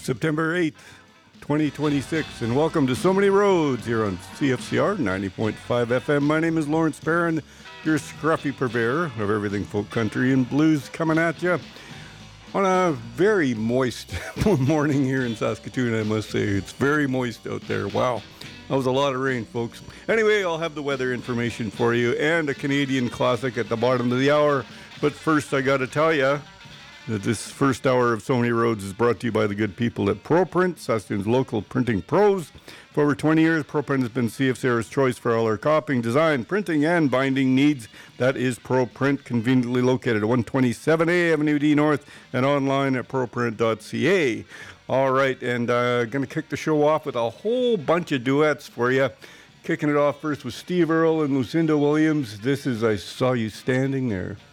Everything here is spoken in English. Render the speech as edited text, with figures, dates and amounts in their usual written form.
September 8th, 2026, and welcome to So Many Roads here on CFCR 90.5 FM. My name is Lawrence Barron, your scruffy purveyor of everything folk country and blues, coming at you on a very moist morning here in Saskatoon, I must say. It's very moist out there. Wow. That was a lot of rain, folks. Anyway, I'll have the weather information for you and a Canadian classic at the bottom of the hour. But first, I got to tell you that this first hour of So Many Roads is brought to you by the good people at ProPrint, Saskatoon's local printing pros. For over 20 years, ProPrint has been CFCR's choice for all our copying, design, printing, and binding needs. That is ProPrint, conveniently located at 127A Avenue D North and online at proprint.ca. All right, and I'm going to kick the show off with a whole bunch of duets for you. Kicking it off first with Steve Earle and Lucinda Williams. This is I Saw You Standing There.